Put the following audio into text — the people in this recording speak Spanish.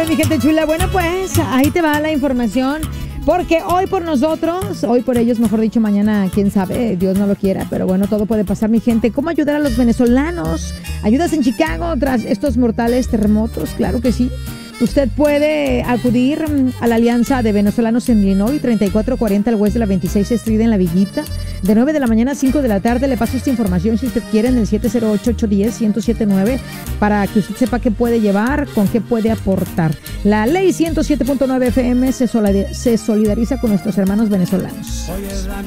sabe, mi gente chula. Bueno, pues ahí te va la información. Porque hoy por nosotros, hoy por ellos, mejor dicho, mañana, quién sabe, Dios no lo quiera, pero bueno, todo puede pasar, mi gente. ¿Cómo ayudar a los venezolanos? ¿Ayudas en Chicago tras estos mortales terremotos? Claro que sí. Usted puede acudir a la Alianza de Venezolanos en Illinois, 3440 al West de la 26 Street en La Villita, de 9 de la mañana a 5 de la tarde. Le paso esta información si usted quiere en el 708-810-1079 para que usted sepa qué puede llevar, con qué puede aportar. La ley 107.9 FM se solidariza con nuestros hermanos venezolanos.